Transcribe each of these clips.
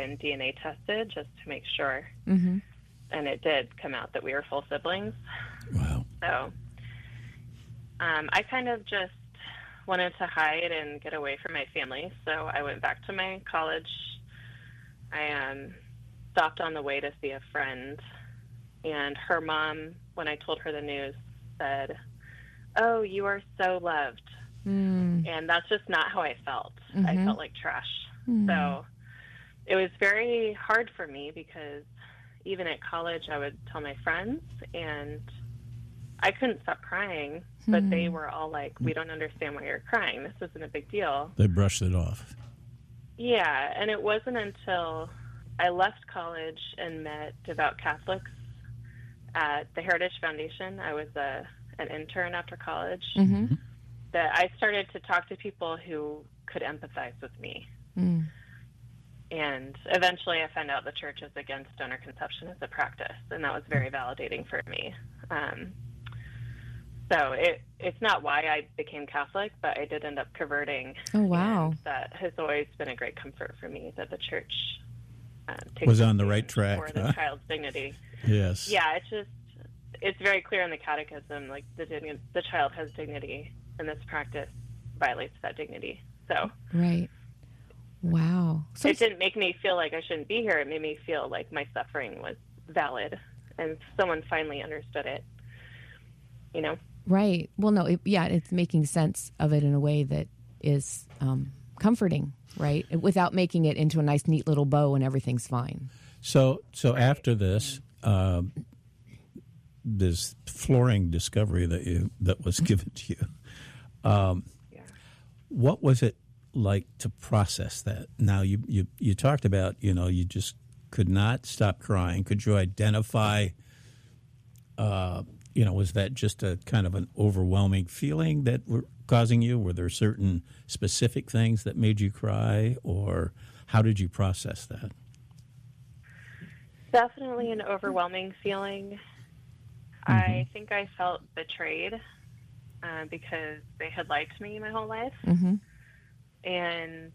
and DNA tested just to make sure. Mm-hmm. And it did come out that we were full siblings. Wow. So I kind of just wanted to hide and get away from my family. So I went back to my college. I stopped on the way to see a friend. And her mom, when I told her the news, said, "Oh, you are so loved." And that's just not how I felt. Mm-hmm. I felt like trash. So it was very hard for me because even at college, I would tell my friends, and I couldn't stop crying, but they were all like, "We don't understand why you're crying. This isn't a big deal." They brushed it off. Yeah, and it wasn't until I left college and met devout Catholics at the Heritage Foundation. I was an intern after college. Mm-hmm. That I started to talk to people who could empathize with me. And eventually I found out the church is against donor conception as a practice, and that was very validating for me. So it's not why I became Catholic, but I did end up converting. Oh, wow. And that has always been a great comfort for me, that the church takes Was on the right track, for the child's dignity. Yes. Yeah, it's very clear in the catechism, like the child has dignity, and this practice violates that dignity. So Right. Wow. So it didn't make me feel like I shouldn't be here. It made me feel like my suffering was valid, and someone finally understood it, you know? Right. Well, no, it's making sense of it in a way that is comforting, right? Without making it into a nice, neat little bow and everything's fine. So after this, this flooring discovery that was given to you, what was it like to process that? Now, you talked about, you just could not stop crying. Could you identify, was that just a kind of an overwhelming feeling that were causing you? Were there certain specific things that made you cry, or how did you process that? Definitely an overwhelming feeling. I think I felt betrayed because they had liked me my whole life. And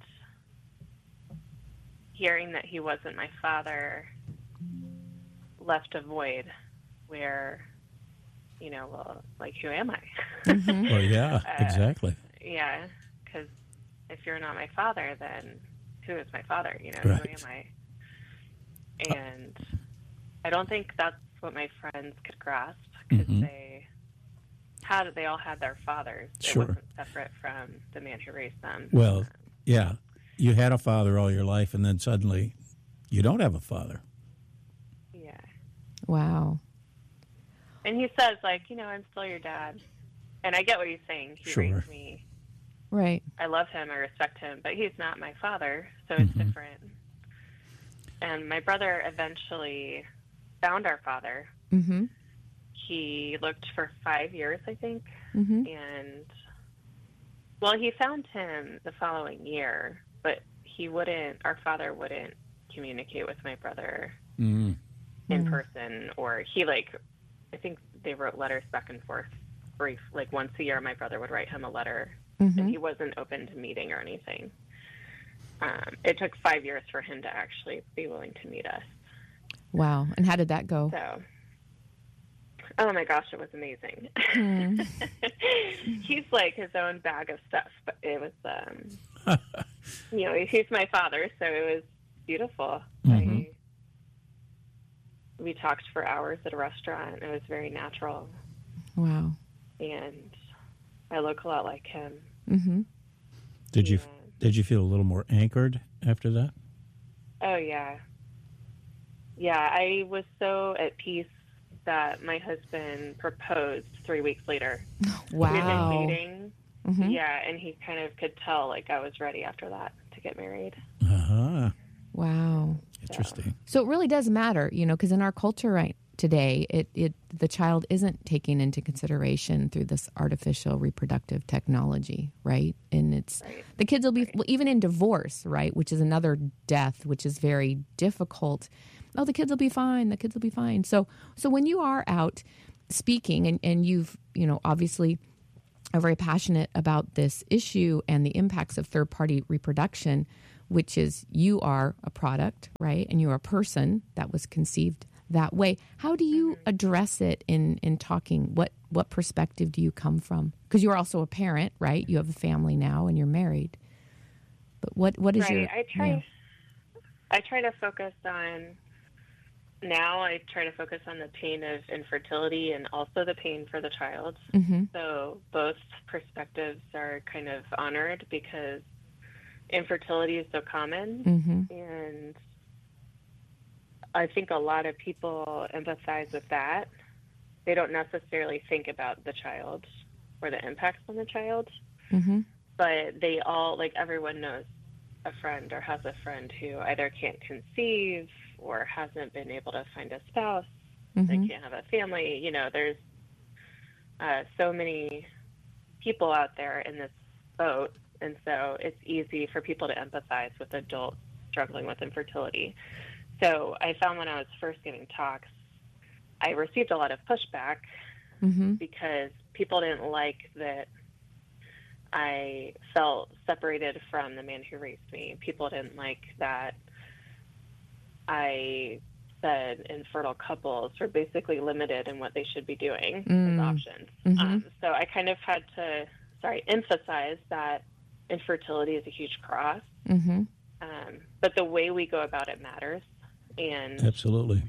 hearing that he wasn't my father left a void where, well, like, who am I? Well, yeah, exactly. Yeah, because if you're not my father, then who is my father? Right. Who am I? And I don't think that's what my friends could grasp, because they all had their fathers. Sure. It wasn't separate from the man who raised them. Well, yeah, you had a father all your life, and then suddenly you don't have a father. Yeah. Wow. And he says, like, I'm still your dad. And I get what he's saying. He raised me. Right. I love him. I respect him. But he's not my father, so it's different. And my brother eventually found our father. He looked for 5 years, I think. And, well, he found him the following year, but our father wouldn't communicate with my brother in person, or I think they wrote letters back and forth brief. Like, once a year, my brother would write him a letter, and he wasn't open to meeting or anything. It took 5 years for him to actually be willing to meet us. Wow. And how did that go? So, oh my gosh, it was amazing. He's like his own bag of stuff, but it was, he's my father, so it was beautiful. We talked for hours at a restaurant. It was very natural. Wow. And I look a lot like him. Did you feel a little more anchored after that? Oh, yeah. Yeah, I was so at peace that my husband proposed 3 weeks later. Wow. We had been dating. Yeah, and he kind of could tell, like, I was ready after that to get married. Wow. Interesting. So it really does matter, because in our culture right today, the child isn't taken into consideration through this artificial reproductive technology, right? And the kids will be, well, even in divorce, right, which is another death, which is very difficult. Oh, the kids will be fine. The kids will be fine. So when you are out speaking and you've, obviously are very passionate about this issue and the impacts of third-party reproduction, which is you are a product, right? And you're a person that was conceived that way. How do you address it in talking? What perspective do you come from? Because you're also a parent, right? You have a family now and you're married. But what is your... I try to focus on... Now I try to focus on the pain of infertility and also the pain for the child. Mm-hmm. So both perspectives are kind of honored because infertility is so common. Mm-hmm. And I think a lot of people empathize with that. They don't necessarily think about the child or the impacts on the child. Mm-hmm. But they all, like everyone knows a friend or has a friend who either can't conceive or hasn't been able to find a spouse, they can't have a family. You know, there's so many people out there in this boat, and so it's easy for people to empathize with adults struggling with infertility. So I found when I was first giving talks, I received a lot of pushback because people didn't like that I felt separated from the man who raised me. People didn't like that I said infertile couples were basically limited in what they should be doing as options. So I kind of had to, emphasize that infertility is a huge cross. But the way we go about it matters. And absolutely.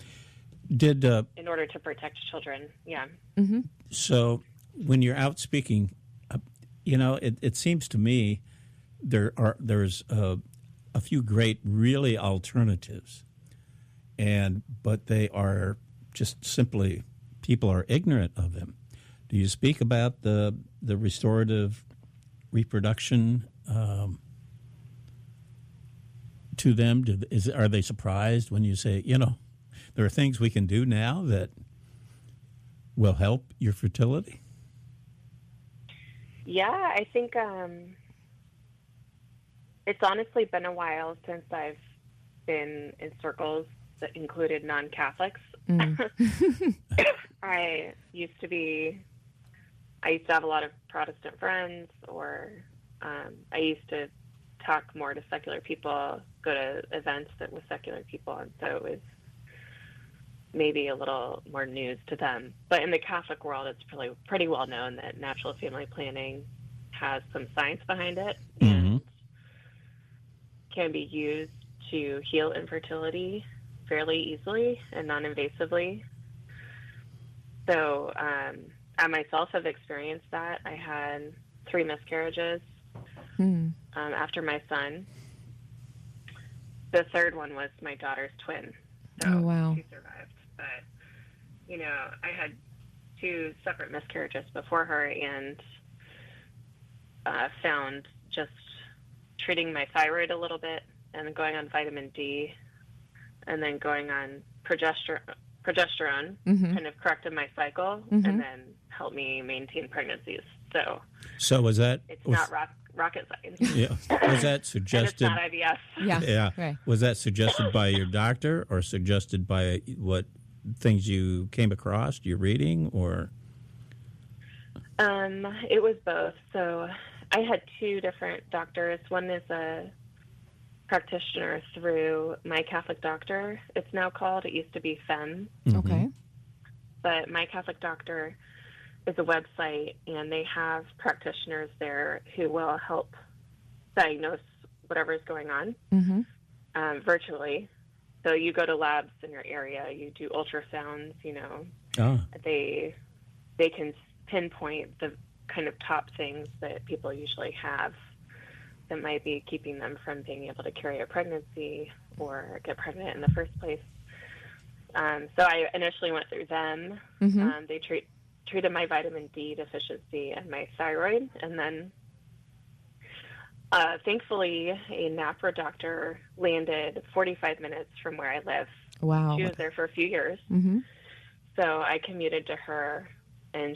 In order to protect children, So when you're out speaking, it seems to me there's a few great really alternatives, but they are just simply, people are ignorant of them. Do you speak about the restorative reproduction to them? Are they surprised when you say, there are things we can do now that will help your fertility? Yeah, I think it's honestly been a while since I've been in circles that included non-Catholics. I used to have a lot of Protestant friends, or I used to talk more to secular people, go to events that with secular people, and so it was maybe a little more news to them. But in the Catholic world, it's pretty well known that natural family planning has some science behind it and can be used to heal infertility fairly easily and non-invasively. So I myself have experienced that. I had 3 miscarriages after my son. The third one was my daughter's twin. So oh, wow. She survived. But, I had 2 separate miscarriages before her, and found just treating my thyroid a little bit and going on vitamin D and then going on progesterone kind of corrected my cycle and then helped me maintain pregnancies. So was that... It's not rocket science. Yeah. Was that suggested... And it's not IVF. Yeah. Right. Was that suggested by your doctor or suggested by what things you came across, your reading, or... It was both. So I had 2 different doctors. One is a practitioner through My Catholic Doctor, it's now called. It used to be FEM. Okay. But My Catholic Doctor is a website, and they have practitioners there who will help diagnose whatever is going on virtually. So you go to labs in your area, you do ultrasounds, they can pinpoint the kind of top things that people usually have that might be keeping them from being able to carry a pregnancy or get pregnant in the first place. So I initially went through them. They treated my vitamin D deficiency and my thyroid, and then thankfully a NAPRA doctor landed 45 minutes from where I live. Wow. She was there for a few years. So I commuted to her, and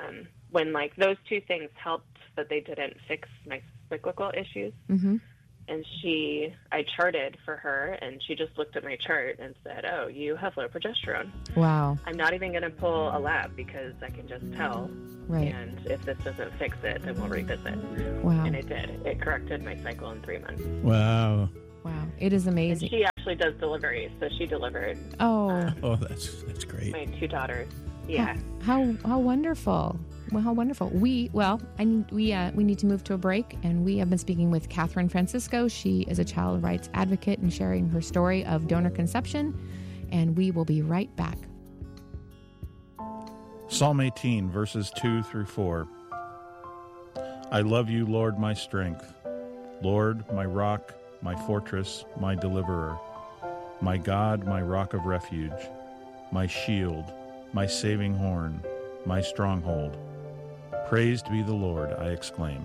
when those 2 things helped, but they didn't fix my cyclical issues. And I charted for her, and she just looked at my chart and said, "Oh, you have low progesterone." Wow. I'm not even going to pull a lab because I can just tell. Right. And if this doesn't fix it, then we'll revisit. Wow. And it did. It corrected my cycle in 3 months. Wow. Wow. It is amazing. And she actually does deliveries, so she delivered. Oh, that's great. My 2 daughters. Yeah. How wonderful. Well, how wonderful. We need to move to a break, and we have been speaking with Catherine Francisco. She is a child rights advocate and sharing her story of donor conception, and we will be right back. Psalm 18, verses 2 through 4. I love you, Lord, my strength. Lord, my rock, my fortress, my deliverer. My God, my rock of refuge. My shield, my saving horn, my stronghold. Praised be the Lord, I exclaim.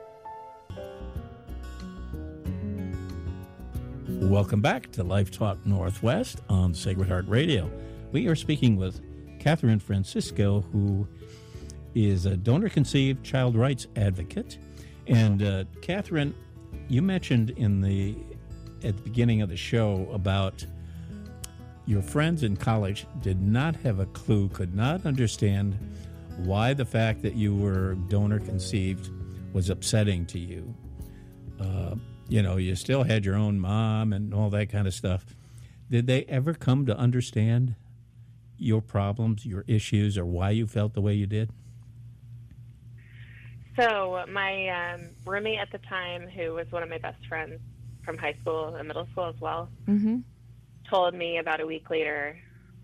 Welcome back to Life Talk Northwest on Sacred Heart Radio. We are speaking with Catherine Francisco, who is a donor-conceived child rights advocate. And Catherine, you mentioned at the beginning of the show about your friends in college did not have a clue, could not understand why the fact that you were donor-conceived was upsetting to you. You still had your own mom and all that kind of stuff. Did they ever come to understand your problems, your issues, or why you felt the way you did? So my roommate at the time, who was one of my best friends from high school and middle school as well, told me about a week later,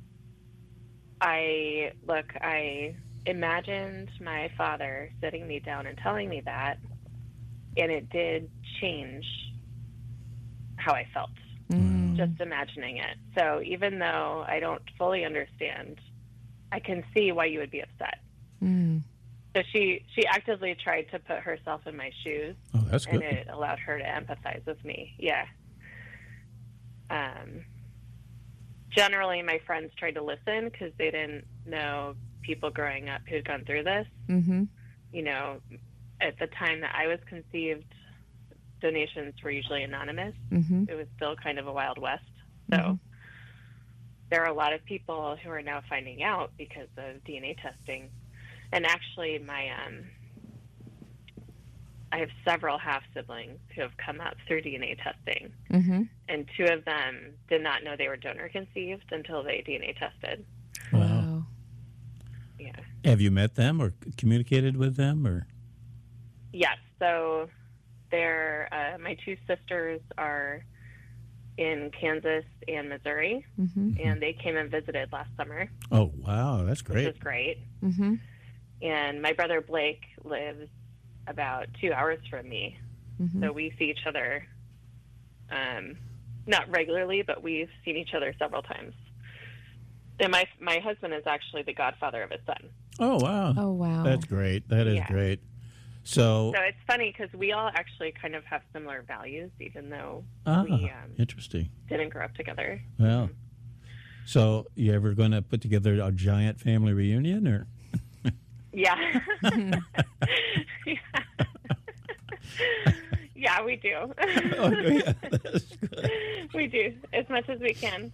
I imagined my father sitting me down and telling me that, and it did change how I felt, just imagining it. So even though I don't fully understand, I can see why you would be upset. So she actively tried to put herself in my shoes. Oh, that's good. And it allowed her to empathize with me. Yeah. Generally, my friends tried to listen because they didn't know people growing up who'd gone through this. At the time that I was conceived, donations were usually anonymous. It was still kind of a Wild West. So there are a lot of people who are now finding out because of DNA testing. And actually, I have several half-siblings who have come up through DNA testing. And 2 of them did not know they were donor-conceived until they DNA tested. Wow. Yeah. Have you met them or communicated with them? Or? Yes. So my 2 sisters are in Kansas and Missouri, and they came and visited last summer. Oh, wow. That's great. Which is great. And my brother Blake lives about 2 hours from me. So we see each other, not regularly, but we've seen each other several times. And my husband is actually the godfather of his son. Oh, wow. Oh, wow. That's great. That is great. So it's funny because we all actually kind of have similar values, even though we interesting. Didn't grow up together. Well, so you ever going to put together a giant family reunion, or? Yeah. Yeah, we do. Oh, yeah, that's good. We do, as much as we can.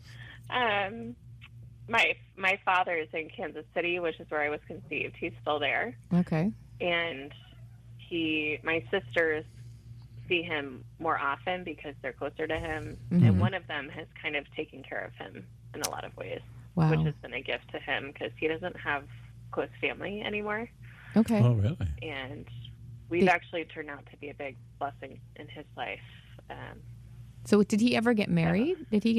My father's in Kansas City, which is where I was conceived. He's still there. Okay. And my sisters see him more often because they're closer to him. And one of them has kind of taken care of him in a lot of ways, which has been a gift to him because he doesn't have close family anymore. Okay. Oh, really? And we've actually turned out to be a big blessing in his life. So did he ever get married?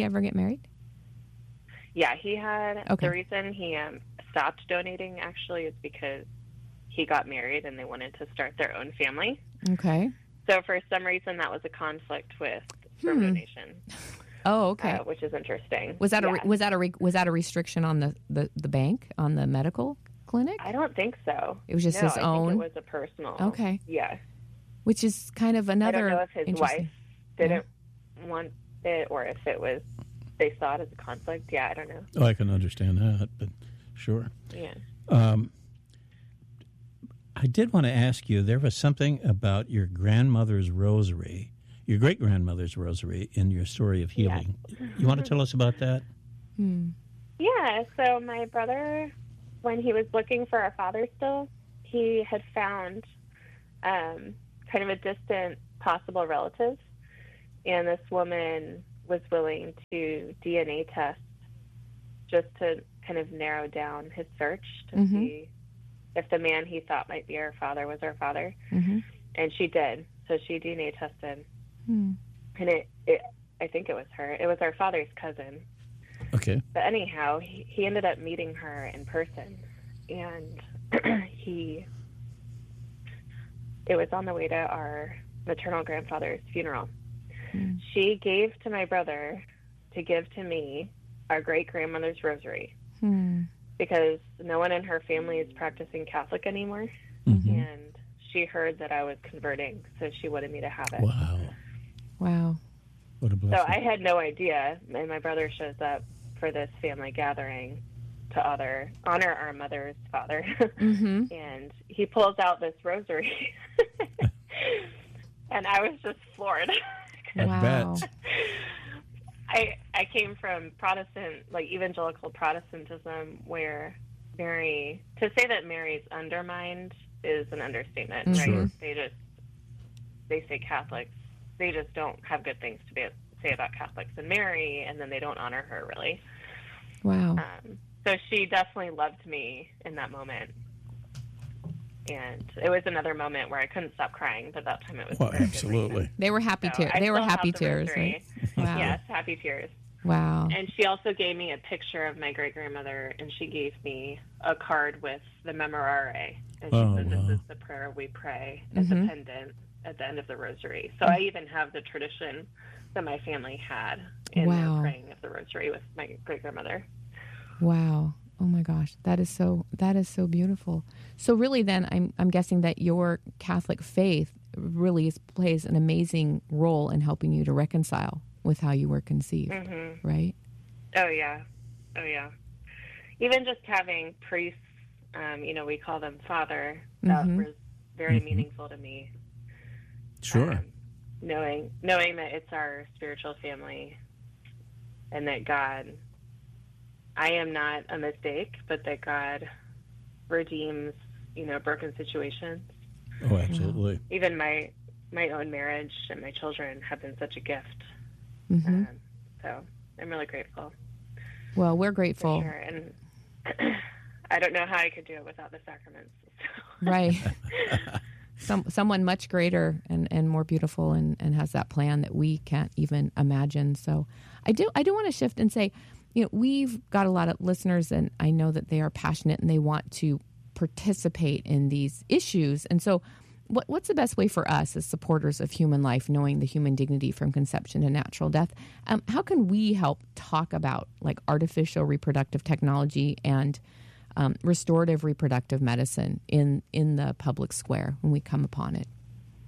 Yeah, he had. Okay. The reason he stopped donating actually is because he got married and they wanted to start their own family. Okay. So for some reason that was a conflict with sperm donation. Oh, okay. Which is interesting. Was that a restriction on the bank, on the medical clinic? I don't think so. It was just his own. I think it was a personal. Okay. Yeah. Which is kind of another. I don't know if his wife didn't want it or if it was they saw it as a conflict. Yeah, I don't know. Oh, I can understand that, but sure. Yeah. I did want to ask you, there was something about your grandmother's rosary your great-grandmother's rosary in your story of healing. Yes. You want to tell us about that? Yeah, so my brother, when he was looking for our father still, he had found kind of a distant possible relative, and this woman was willing to DNA test just to kind of narrow down his search to see if the man he thought might be our father was our father. And she did. So she DNA tested. And it I think it was her. It was our father's cousin. Okay. But anyhow, he ended up meeting her in person. And it was on the way to our maternal grandfather's funeral. She gave to my brother to give to me our great-grandmother's rosary because no one in her family is practicing Catholic anymore. And she heard that I was converting, so she wanted me to have it. Wow. What a blessing. So I had no idea, and my brother shows up for this family gathering to honor our mother's father. And he pulls out this rosary. And I was just floored. Wow. I came from Protestant, like evangelical Protestantism, where to say that Mary's undermined is an understatement, right? They say Catholics, they just don't have good things to say about Catholics and Mary, and then they don't honor her, really. Wow. So she definitely loved me in that moment. And it was another moment where I couldn't stop crying, but that time it was very absolutely. They were happy tears. I They were still happy have the tears, rosary. right? Wow. Yes, happy tears. Wow. And she also gave me a picture of my great-grandmother, and she gave me a card with the Memorare. And she said, this is the prayer we pray as a pendant at the end of the rosary. So I even have the tradition that my family had in their praying of the rosary with my great-grandmother. Wow. Oh my gosh, that is so beautiful. So really then I'm guessing that your Catholic faith really plays an amazing role in helping you to reconcile with how you were conceived, right? Oh yeah. Even just having priests, we call them Father, that was very meaningful to me. Sure. Knowing that it's our spiritual family and that God, I am not a mistake, but that God redeems, broken situations. Oh, absolutely. Even my own marriage and my children have been such a gift. So I'm really grateful. Well, we're grateful. For sure. And I don't know how I could do it without the sacraments. So. Right. Someone much greater and more beautiful and has that plan that we can't even imagine. So I do want to shift and say, we've got a lot of listeners, and I know that they are passionate and they want to participate in these issues. And so what's the best way for us as supporters of human life, knowing the human dignity from conception to natural death? How can we help talk about like artificial reproductive technology and restorative reproductive medicine in the public square when we come upon it?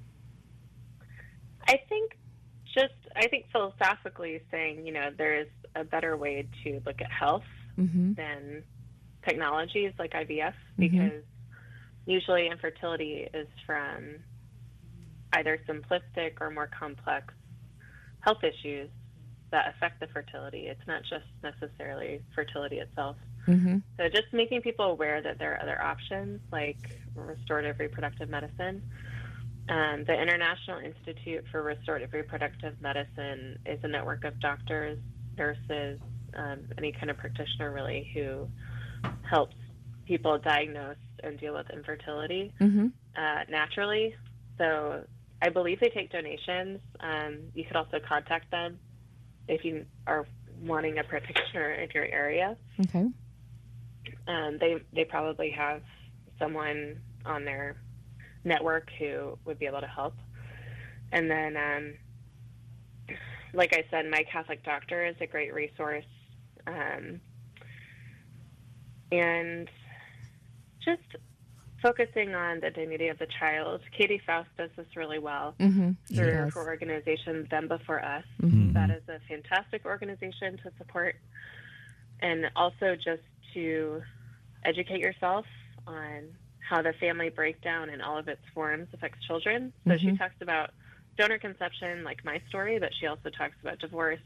I think philosophically saying, there is a better way to look at health than technologies like IVF, because usually infertility is from either simplistic or more complex health issues that affect the fertility. It's not just necessarily fertility itself. So just making people aware that there are other options like restorative reproductive medicine. The International Institute for Restorative Reproductive Medicine is a network of doctors, nurses, any kind of practitioner really who helps people diagnose and deal with infertility naturally. So I believe they take donations. You could also contact them if you are wanting a practitioner in your area. Okay. They probably have someone on their network who would be able to help. And then, like I said, my Catholic doctor is a great resource. And just focusing on the dignity of the child. Katie Faust does this really well through her organization, Them Before Us. That is a fantastic organization to support. And also just to educate yourself on how the family breakdown in all of its forms affects children. So she talks about donor conception, like my story, but she also talks about divorce,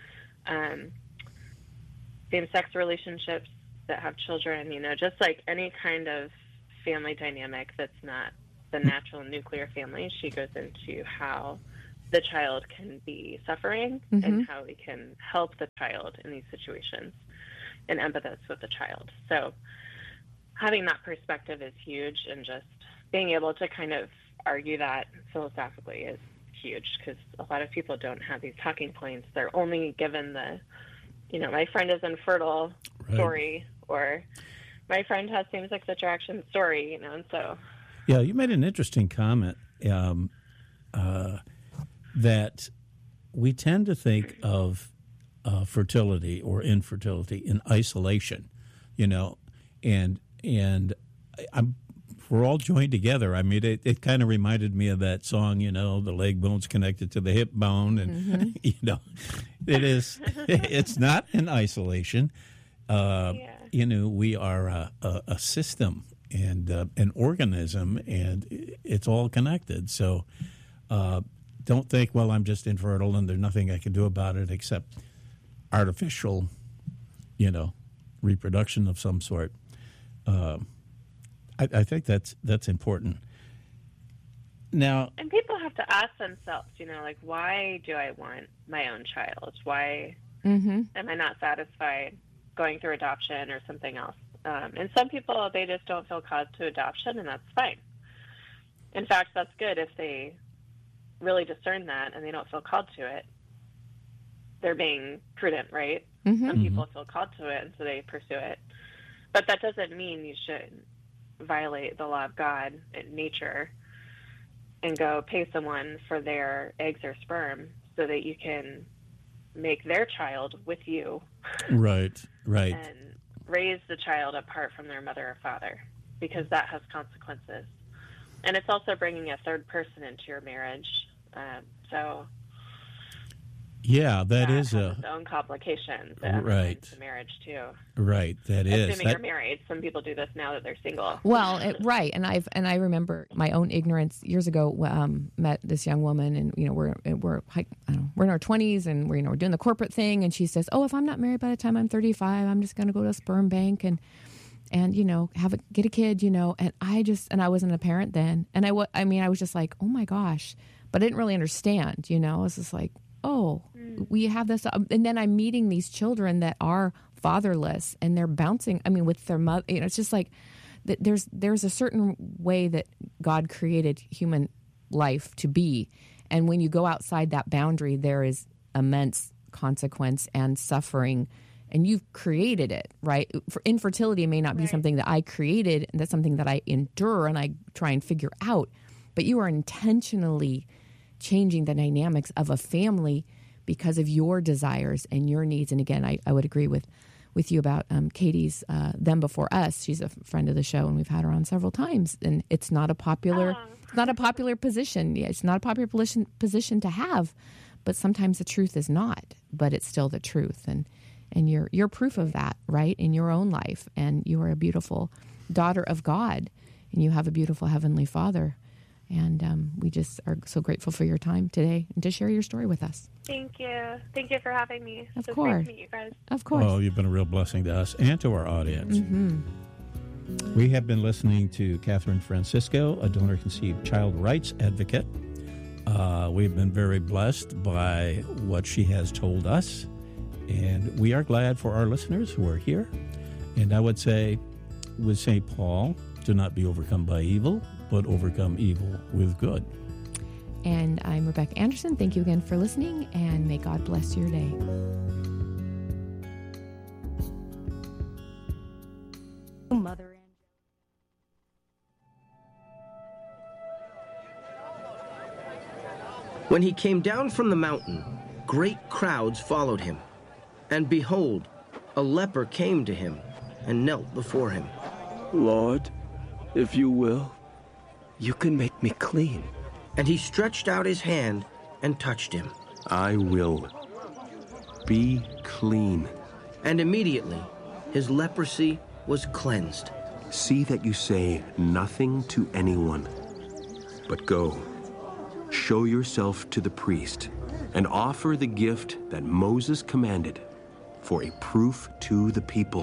same-sex relationships that have children, just like any kind of family dynamic that's not the natural nuclear family. She goes into how the child can be suffering and how we can help the child in these situations and empathize with the child. So having that perspective is huge, and just being able to kind of argue that philosophically is huge, because a lot of people don't have these talking points. They're only given the, my friend is infertile story, or my friend has same-sex attraction story, and so. Yeah, you made an interesting comment that we tend to think of fertility or infertility in isolation, and we're all joined together. I mean, it kind of reminded me of that song, the leg bone's connected to the hip bone, and it's not in isolation. We are a system and an organism, and it's all connected. So don't think, well, I'm just infertile and there's nothing I can do about it except artificial, reproduction of some sort. I think that's important. Now, and people have to ask themselves, like, why do I want my own child? Why am I not satisfied going through adoption or something else? And some people, they just don't feel called to adoption, and that's fine. In fact, that's good if they really discern that and they don't feel called to it. They're being prudent, right? Some people feel called to it, and so they pursue it. But that doesn't mean you should violate the law of God and nature and go pay someone for their eggs or sperm so that you can make their child with you. Right. And raise the child apart from their mother or father, because that has consequences. And it's also bringing a third person into your marriage. Yeah, that is has its own complications. Right. To marriage too. Right, that is. Assuming you're married, some people do this now that they're single. Well, right, and I remember my own ignorance years ago. Met this young woman, and we're in our 20s, and we're doing the corporate thing, and she says, "Oh, if I'm not married by the time I'm 35, I'm just going to go to a sperm bank and get a kid, And I wasn't a parent then, and I was just like, oh my gosh, but I didn't really understand, I was just like, oh, we have this. And then I'm meeting these children that are fatherless, and they're bouncing, with their mother. It's just like there's a certain way that God created human life to be. And when you go outside that boundary, there is immense consequence and suffering. And you've created it, right? For infertility may not be something that I created, and that's something that I endure and I try and figure out. But you are intentionally changing the dynamics of a family because of your desires and your needs. And again, I would agree with you about Katie's Them Before Us. She's a friend of the show, and we've had her on several times. And it's not a popular position. Yeah, it's not a popular position to have, but sometimes the truth is not. But it's still the truth, and you're proof of that, right, in your own life. And you are a beautiful daughter of God, and you have a beautiful Heavenly Father. And we just are so grateful for your time today and to share your story with us. Thank you. Thank you for having me. Of course. Great to meet you guys. Of course. Oh, you've been a real blessing to us and to our audience. We have been listening to Catherine Francisco, a donor-conceived child rights advocate. We've been very blessed by what she has told us, and we are glad for our listeners who are here. And I would say, with St. Paul, do not be overcome by evil, but overcome evil with good. And I'm Rebecca Anderson. Thank you again for listening, and may God bless your day. Mother. When he came down from the mountain, great crowds followed him. And behold, a leper came to him and knelt before him. Lord, if you will, you can make me clean. And he stretched out his hand and touched him. I will. Be clean. And immediately his leprosy was cleansed. See that you say nothing to anyone, but go, show yourself to the priest and offer the gift that Moses commanded for a proof to the people."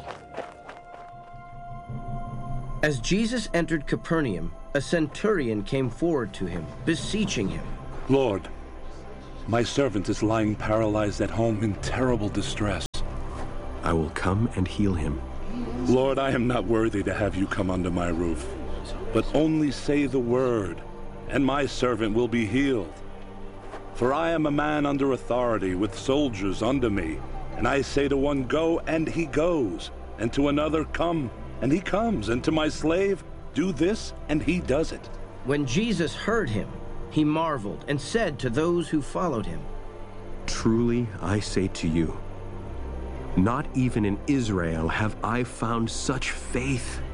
As Jesus entered Capernaum, a centurion came forward to him, beseeching him, "Lord, my servant is lying paralyzed at home in terrible distress." "I will come and heal him." "Lord, I am not worthy to have you come under my roof, but only say the word, and my servant will be healed. For I am a man under authority with soldiers under me, and I say to one, 'Go,' and he goes, and to another, 'Come,' and he comes, and to my slave, 'Do this,' and he does it." When Jesus heard him, he marveled and said to those who followed him, "Truly I say to you, not even in Israel have I found such faith."